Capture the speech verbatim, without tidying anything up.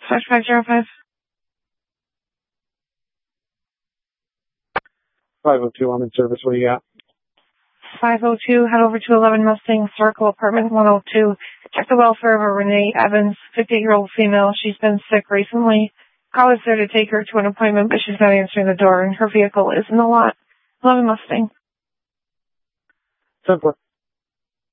Dispatch five zero five. five oh two, I'm in service. What do you got? five oh two, head over to eleven Mustang Circle, apartment one oh two. Check the welfare of a Renee Evans, fifty-eight-year-old female. She's been sick recently. Call is there to take her to an appointment, but she's not answering the door, and her vehicle is in the lot. eleven Mustang. ten four.